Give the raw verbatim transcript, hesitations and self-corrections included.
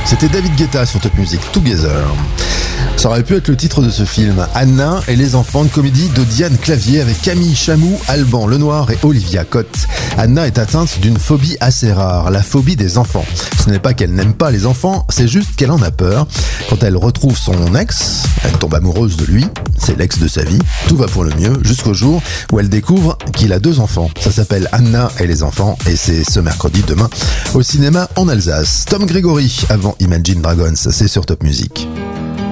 C'était David Guetta sur Top Music, Together. Ça aurait pu être le titre de ce film, Anna et les enfants, de comédie de Diane Clavier avec Camille Chamou, Alban Lenoir et Olivia Cotte. Anna est atteinte d'une phobie assez rare, la phobie des enfants. Ce n'est pas qu'elle n'aime pas les enfants, c'est juste qu'elle en a peur. Quand elle retrouve son ex, elle tombe amoureuse de lui, c'est l'ex de sa vie, tout va pour le mieux jusqu'au jour où elle découvre qu'il a deux enfants. Ça s'appelle Anna et les enfants et c'est ce mercredi demain au cinéma en Alsace. Tom Grégory avant Imagine Dragons, c'est sur Top Music.